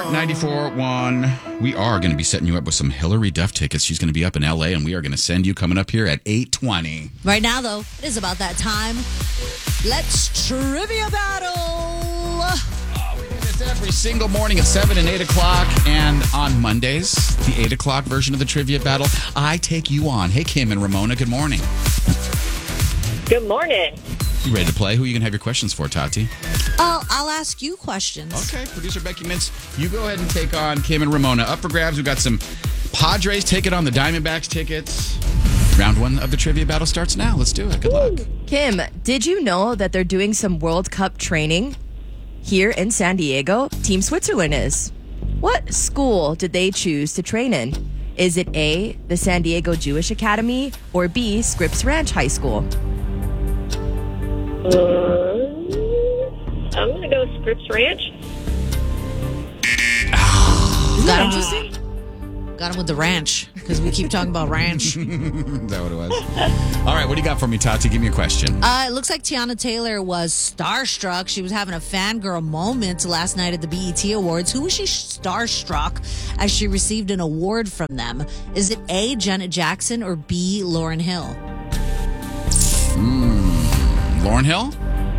94.1. We are going to be setting you up with some Hillary Duff tickets. She's going to be up in L.A., and we are going to send you coming up here at 8:20. Right now, though, it is about that time. Let's trivia battle. We do this every single morning at 7 and 8 o'clock. And on Mondays, the 8 o'clock version of the trivia battle, I take you on. Hey, Kim and Ramona, good morning. Good morning. You ready to play? Who are you going to have your questions for, Tati? I'll ask you questions. Okay, producer Becky Mintz, you go ahead and take on Kim and Ramona. Up for grabs, we've got some Padres taking on the Diamondbacks tickets. Round one of the trivia battle starts now. Let's do it. Good luck. Kim, did you know that they're doing some World Cup training here in San Diego? Team Switzerland is. What school did they choose to train in? Is it A, the San Diego Jewish Academy, or B, Scripps Ranch High School? I'm going to go Scripps Ranch. Got him. Got him with the ranch, because we keep talking about ranch. Is that what it was? All right, what do you got for me, Tati? Give me a question. It looks like Tiana Taylor was starstruck. She was having a fangirl moment last night at the BET Awards. Who was she starstruck as she received an award from them? Is it A, Janet Jackson, or B, Lauryn Hill? Lauryn Hill?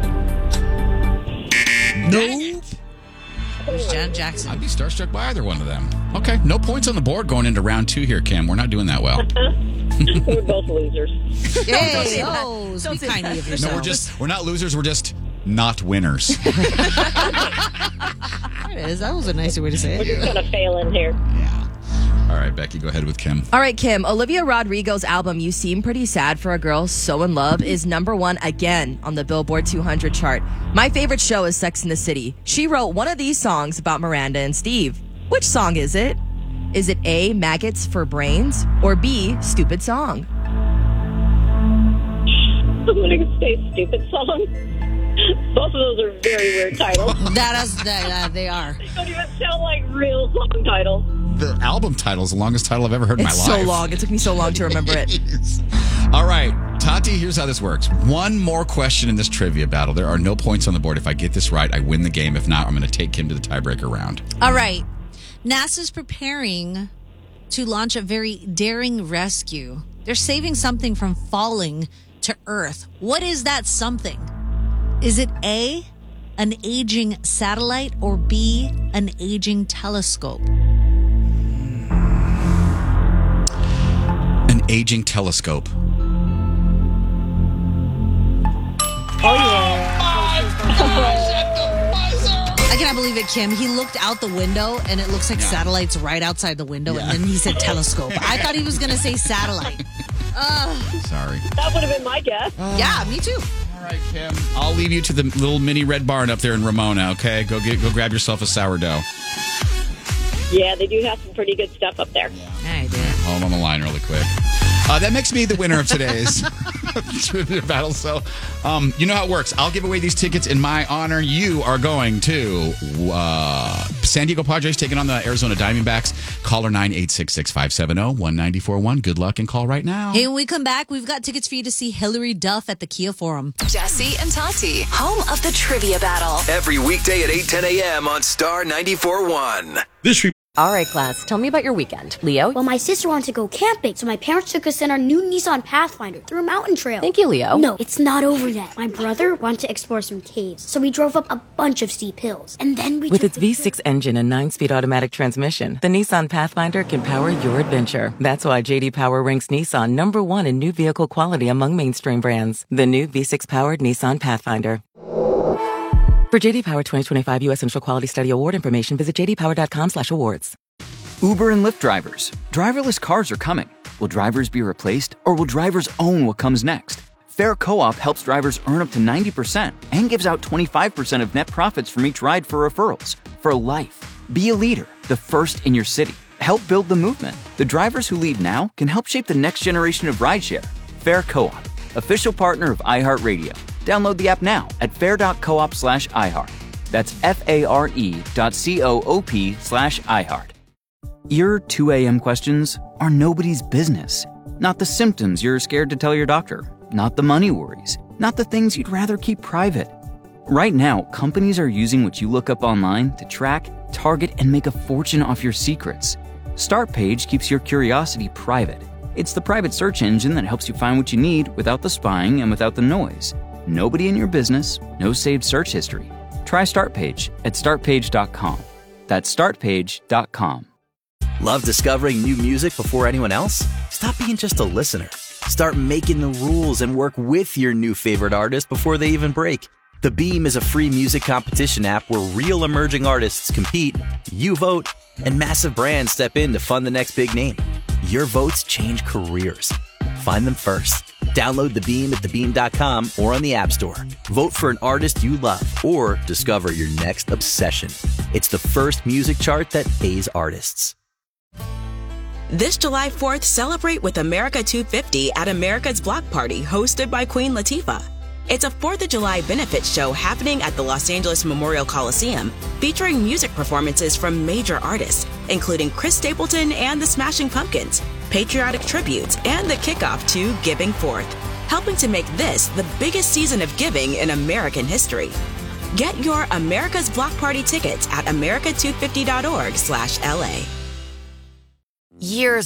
Nope. It was Janet Jackson. I'd be starstruck by either one of them. Okay, no points on the board going into round two here, Kim. We're not doing that well. We're both losers. Hey, Don't speak say kindly that. of yourself. No, we're not losers. We're just not winners. There it is. That was a nicer way to say We're it. just going to fail in here. Yeah. All right, Becky, go ahead with Kim. All right, Kim, Olivia Rodrigo's album, You Seem Pretty Sad for a Girl So in Love, is number one again on the Billboard 200 chart. My favorite show is Sex and the City. She wrote one of these songs about Miranda and Steve. Which song is it? Is it A, Maggots for Brains, or B, Stupid Song? I'm going to say Stupid Song. Both of those are very weird titles. They are. They don't even sound like real song titles. The album title is the longest title I've ever heard in my It's life. so long. It took me so long to remember it. All right, Tati, here's how this works. One more question in this trivia battle. There are no points on the board. If I get this right, I win the game. If not, I'm going to take Kim to the tiebreaker round. All right. NASA's preparing to launch a very daring rescue. They're saving something from falling to Earth. What is that something? Is it A, an aging satellite, or B, an aging telescope? An aging telescope. Oh, yeah. I cannot believe it, Kim. He looked out the window, and it looks like satellites right outside the window, and then he said telescope. I thought he was going to say satellite. Sorry. That would have been my guess. Yeah, me too. All right, Kim. I'll leave you to the little mini red barn up there in Ramona, okay? Go grab yourself a sourdough. Yeah, they do have some pretty good stuff up there. I did. Hold on the line really quick. That makes me the winner of today's trivia battle. So, you know how it works. I'll give away these tickets in my honor. You are going to San Diego Padres taking on the Arizona Diamondbacks. Caller 9866570-1941. Good luck and call right now. Hey, when we come back, we've got tickets for you to see Hillary Duff at the Kia Forum. Jesse and Tati, home of the trivia battle. Every weekday at 8:10 a.m. on Star 94.1. All right, class, tell me about your weekend. Leo? Well, my sister wanted to go camping, so my parents took us in our new Nissan Pathfinder through a mountain trail. Thank you, Leo. No, it's not over yet. My brother wanted to explore some caves, so we drove up a bunch of steep hills. And then we With its V6 engine and 9-speed automatic transmission, the Nissan Pathfinder can power your adventure. That's why J.D. Power ranks Nissan number one in new vehicle quality among mainstream brands. The new V6-powered Nissan Pathfinder. For J.D. Power 2025 U.S. Central Quality Study Award information, visit jdpower.com/awards. Uber and Lyft drivers. Driverless cars are coming. Will drivers be replaced, or will drivers own what comes next? Fair Co-op helps drivers earn up to 90% and gives out 25% of net profits from each ride for referrals. For life. Be a leader, the first in your city. Help build the movement. The drivers who lead now can help shape the next generation of rideshare. Fair Co-op, official partner of iHeartRadio. Download the app now at fair.coop/iHeart. That's FARE.coop/iHeart. Your 2 a.m. questions are nobody's business. Not the symptoms you're scared to tell your doctor. Not the money worries. Not the things you'd rather keep private. Right now, companies are using what you look up online to track, target, and make a fortune off your secrets. Startpage keeps your curiosity private. It's the private search engine that helps you find what you need without the spying and without the noise. Nobody in your business, no saved search history. Try Startpage at startpage.com. That's startpage.com. Love discovering new music before anyone else? Stop being just a listener. Start making the rules and work with your new favorite artist before they even break. The Beam is a free music competition app where real emerging artists compete, you vote, and massive brands step in to fund the next big name. Your votes change careers. Find them first. Download The Beam at thebeam.com or on the App Store. Vote for an artist you love or discover your next obsession. It's the first music chart that pays artists. This July 4th, celebrate with America 250 at America's Block Party, hosted by Queen Latifah. It's a 4th of July benefit show happening at the Los Angeles Memorial Coliseum, featuring music performances from major artists, including Chris Stapleton and the Smashing Pumpkins, patriotic tributes, and the kickoff to Giving Forth, helping to make this the biggest season of giving in American history. Get your America's Block Party tickets at america250.org/LA. Years